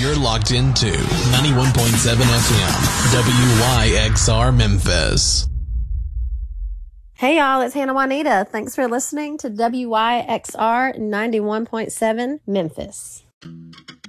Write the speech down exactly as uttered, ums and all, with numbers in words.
You're locked into ninety-one point seven F M, W Y X R Memphis. Hey y'all, it's Hannah Juanita. Thanks for listening to W Y X R ninety-one point seven Memphis.